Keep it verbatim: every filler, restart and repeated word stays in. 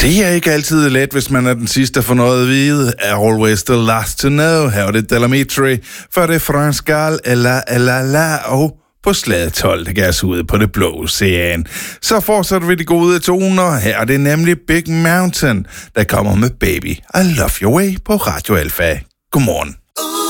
Det er ikke altid let, hvis man er den sidste at få noget at vide. Always the last to know. Her er det Delamitri, for det franskal, eller, eller, la, og på slag tolv, der gas ud på det blå ocean. Så fortsætter vi de gode toner. Her er det nemlig Big Mountain, der kommer med Baby, I Love Your Way på Radio Alfa. Godmorgen.